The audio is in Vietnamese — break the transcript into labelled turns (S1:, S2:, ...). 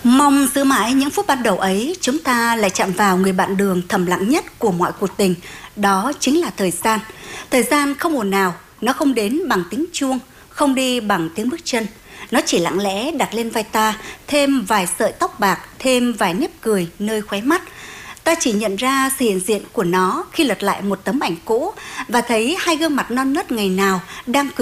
S1: Mong giữ mãi những phút ban đầu ấy, chúng ta lại chạm vào người bạn đường thầm lặng nhất của mọi cuộc tình. Đó chính là thời gian. Thời gian không ồn ào, nó không đến bằng tiếng chuông, không đi bằng tiếng bước chân. Nó chỉ lặng lẽ đặt lên vai ta thêm vài sợi tóc bạc, thêm vài nếp cười nơi khóe mắt. Ta chỉ nhận ra sự hiện diện của nó khi lật lại một tấm ảnh cũ và thấy hai gương mặt non nớt ngày nào đang cười